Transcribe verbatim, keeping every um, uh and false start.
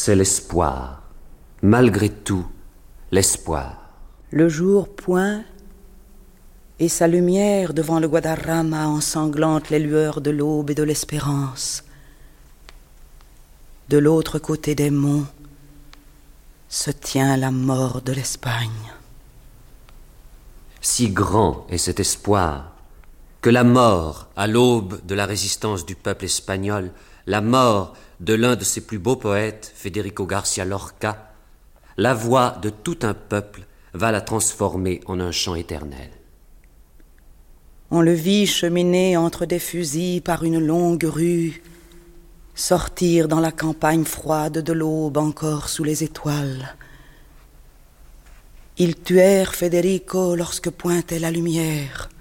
C'est l'espoir. Malgré tout, l'espoir. Le jour pointe et sa lumière devant le Guadarrama ensanglante les lueurs de l'aube et de l'espérance. De l'autre côté des monts se tient la mort de l'Espagne. Si grand est cet espoir que la mort, à l'aube de la résistance du peuple espagnol, la mort de l'un de ses plus beaux poètes, Federico García Lorca, la voix de tout un peuple va la transformer en un chant éternel. On le vit cheminer entre des fusils par une longue rue, sortir dans la campagne froide de l'aube encore sous les étoiles. Ils tuèrent Federico lorsque pointait la lumière.